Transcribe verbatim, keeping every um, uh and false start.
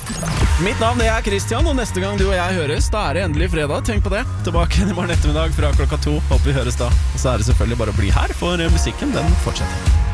Mitt navn er Christian, og neste gang du og jeg høres, da er det endelig fredag. Tenk på det. Tilbake i morgen ettermiddag fra klokka to. Håper vi høres da. Og så er det selvfølgelig bare å bli her, for musikken den fortsetter.